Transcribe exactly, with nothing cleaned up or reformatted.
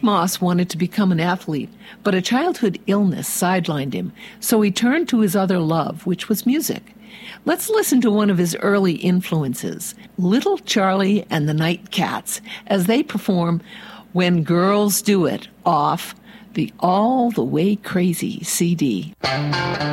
Moss wanted to become an athlete, but a childhood illness sidelined him, so he turned to his other love, which was music. Let's listen to one of his early influences, Little Charlie and the Night Cats, as they perform When Girls Do It off the All the Way Crazy C D.